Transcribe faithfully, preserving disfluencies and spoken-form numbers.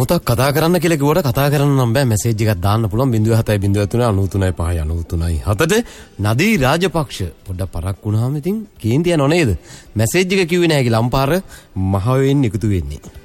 මොහොතක් කතා කරන්න කියලා කිව්වට කතා කරන්න නම් බෑ. මැසේජ් එකක් දාන්න පුළුවන් zero seven zero three nine nine five nine three seven. නදී රාජපක්ෂ පොඩ්ඩක් පරක් වුණාම ඉතින් කේන්ති යනව නේද? මැසේජ් එක කිව්වේ නැහැ කියලා අම්පාර මහ වෙන්න එකතු වෙන්නේ.